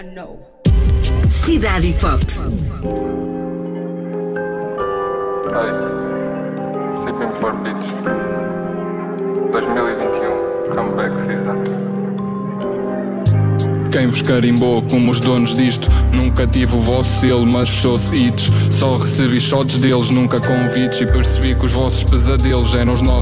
No. Cidade Hip Hop. Hey, Sipping for Beach 2021 Comeback Season. Quem vos carimbou como os donos disto? Nunca tive o vosso selo, mas fechou-se hits. Só recebi shots deles, nunca convites. E percebi que os vossos pesadelos eram os nossos.